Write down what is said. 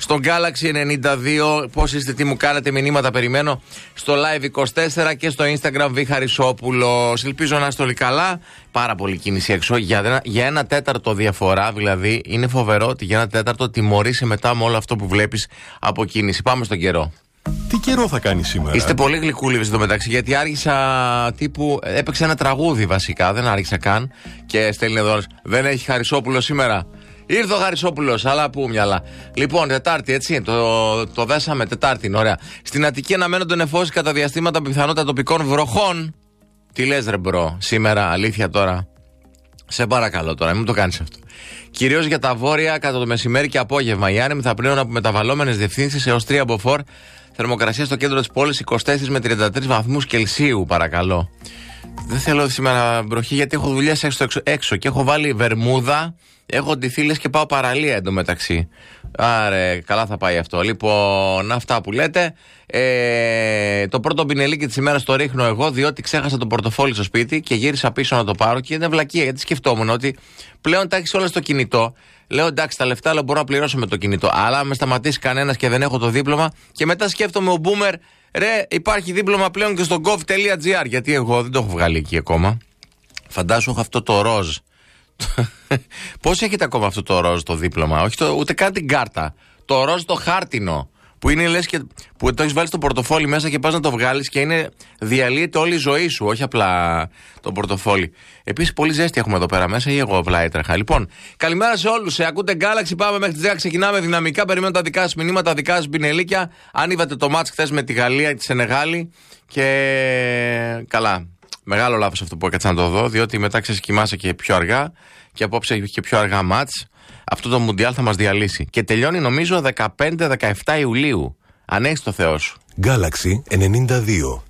Στο Galaxy 92. Πώς είστε, τι μου κάνετε, μηνύματα περιμένω στο Live 24 και στο Instagram Β Χαρισόπουλος. Ελπίζω να είστε όλοι καλά. Πάρα πολύ κίνηση έξω. Για 1/4 διαφορά, δηλαδή είναι φοβερό ότι για 1/4 τιμωρείσαι μετά με όλο αυτό που βλέπεις από κίνηση. Πάμε στον καιρό. Τι καιρό θα κάνει σήμερα? Είστε πολύ γλυκούλιδες εδώ μεταξύ, γιατί άργησα τύπου. Έπαιξε ένα τραγούδι βασικά, δεν άργησα καν. Και στέλνει εδώ, δεν έχει Χαρισόπουλο σήμερα. Ήρθε ο Χαρισόπουλος, αλλά πού μυαλά. Λοιπόν, Τετάρτη, έτσι, το δέσαμε, Τετάρτη, ωραία. Στην Αττική αναμένονται νεφώσεις κατά διαστήματα πιθανότητα τοπικών βροχών. Τι λες, ρε μπρο, σήμερα, αλήθεια τώρα? Σε παρακαλώ τώρα, μην το κάνεις αυτό. Κυρίως για τα βόρεια κατά το μεσημέρι και απόγευμα. Οι άνεμοι θα πλέουν από μεταβαλλόμενες διευθύνσεις έως 3 μποφόρ. Θερμοκρασία στο κέντρο της πόλης 24 με 33 βαθμούς Κελσίου, παρακαλώ. Δεν θέλω σήμερα βροχή γιατί έχω δουλειές έξω και έχω βάλει βερμούδα. Έχω ντυθεί λες και πάω παραλία εντωμεταξύ. Άρε, καλά θα πάει αυτό. Λοιπόν, αυτά που λέτε. Το πρώτο πινελίκι της ημέρας το ρίχνω εγώ, διότι ξέχασα το πορτοφόλι στο σπίτι και γύρισα πίσω να το πάρω και είναι βλακεία. Γιατί σκεφτόμουν ότι πλέον τα έχεις όλα στο κινητό. Λέω εντάξει, τα λεφτά αλλά μπορώ να πληρώσω με το κινητό. Αλλά αν με σταματήσει κανένας και δεν έχω το δίπλωμα, και μετά σκέφτομαι ο boomer, ρε, υπάρχει δίπλωμα πλέον και στο gov.gr. Γιατί εγώ δεν το έχω βγάλει εκεί ακόμα. Φαντάσου έχω αυτό το ροζ. Πώς έχετε ακόμα αυτό το ροζ το δίπλωμα? Όχι ούτε καν την κάρτα. Το ροζ το χάρτινο. Που είναι λες και που το έχεις βάλει στο πορτοφόλι μέσα και πας να το βγάλεις και διαλύεται όλη η ζωή σου. Όχι απλά το πορτοφόλι. Επίσης, πολύ ζέστη έχουμε εδώ πέρα μέσα ή εγώ απλά έτρεχα. Λοιπόν, καλημέρα σε όλους. Ακούτε Galaxy. Πάμε μέχρι τις 10. Ξεκινάμε δυναμικά. Περιμένω τα δικά σας μηνύματα, τα δικά σας πινελίκια. Αν είδατε το μάτς χθες με τη Γαλλία, τη Σενεγάλη. Και καλά. Μεγάλο λάθος αυτό που έκατσα να το δω, διότι μετά ξεσκυμάσαι και πιο αργά και απόψε έχει και πιο αργά μάτς. Αυτό το Μουντιάλ θα μας διαλύσει. Και τελειώνει νομίζω 15-17 Ιουλίου. Αν έχεις το Θεό σου. Galaxy 92.